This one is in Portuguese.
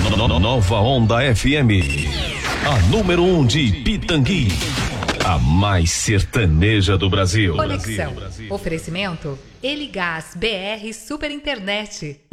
Nova Onda FM, a número 1 de Pitangui, a mais sertaneja do Brasil. Conexão. Oferecimento Eligás BR Super Internet.